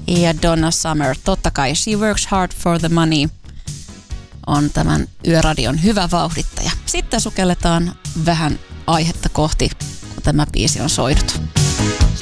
Ja Donna Summer, totta kai She Works Hard for the Money on tämän Yöradion hyvä vauhdittaja. Sitten sukelletaan vähän aihetta kohti, kun tämä biisi on soinut.